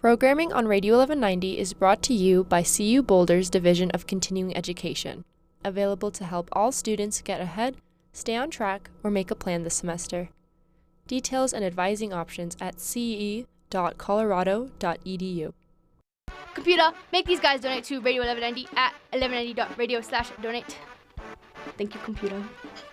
Programming on Radio 1190 is brought to you by CU Boulder's Division of Continuing Education, available to help all students get ahead, stay on track, or make a plan this semester. Details and advising options at ce.colorado.edu. Computer, make these guys donate to Radio 1190 at 1190.radio/donate. Thank you, computer.